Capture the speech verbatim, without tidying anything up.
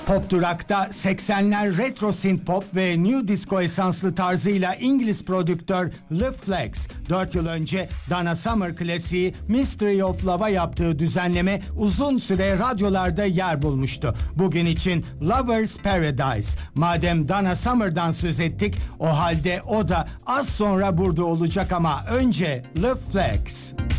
Pop Durak'ta seksenler retro synth pop ve new disco esanslı tarzıyla İngiliz prodüktör Le Flex dört yıl önce Donna Summer klasiği Mystery of Love'a yaptığı düzenleme uzun süre radyolarda yer bulmuştu. Bugün için Lover's Paradise. Madem Donna Summer'dan söz ettik, o halde o da az sonra burada olacak ama önce Le Flex.